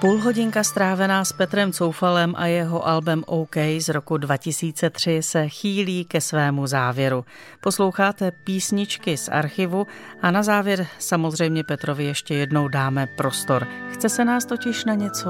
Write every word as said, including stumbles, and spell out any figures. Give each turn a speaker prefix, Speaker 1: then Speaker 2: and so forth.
Speaker 1: Půlhodinka strávená s Petrem Coufalem a jeho albem OK z roku dva tisíce tři se chýlí ke svému závěru. Posloucháte písničky z archivu a na závěr samozřejmě Petrovi ještě jednou dáme prostor. Chce se nás totiž na něco